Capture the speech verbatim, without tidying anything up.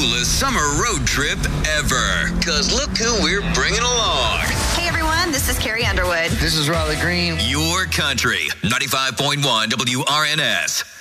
coolest summer road trip ever. Because look who we're bringing along. Hey, everyone. This is Carrie Underwood. This is Riley Green. Your country. ninety-five point one W R N S.